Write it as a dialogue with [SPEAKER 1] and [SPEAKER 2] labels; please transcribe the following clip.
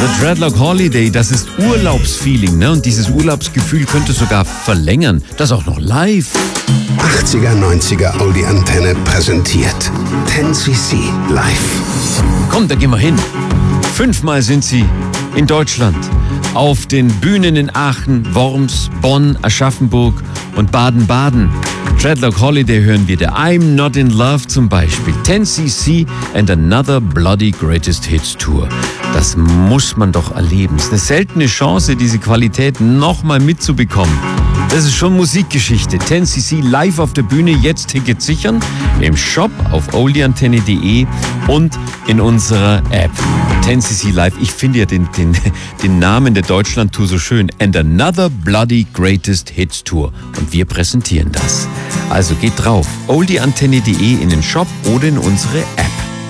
[SPEAKER 1] The Dreadlock Holiday, das ist Urlaubsfeeling, ne? Und dieses Urlaubsgefühl könnte sogar verlängern. Das auch noch live.
[SPEAKER 2] 80er, 90er Oldie Antenne präsentiert 10cc live.
[SPEAKER 1] Komm, da gehen wir hin. 5-mal sind sie in Deutschland. Auf den Bühnen in Aachen, Worms, Bonn, Aschaffenburg und Baden-Baden. Dreadlock Holiday hören wir, der I'm Not in Love zum Beispiel. 10cc and Another Bloody Greatest Hits Tour. Das muss man doch erleben. Es ist eine seltene Chance, diese Qualität nochmal mitzubekommen. Das ist schon Musikgeschichte. 10cc live auf der Bühne, jetzt Tickets sichern. Im Shop auf oldieantenne.de und in unserer App. 10cc live. Ich finde ja den Namen der Deutschland-Tour so schön. And Another Bloody Greatest Hits Tour. Und wir präsentieren das. Also geht drauf. oldieantenne.de in den Shop oder in unsere App.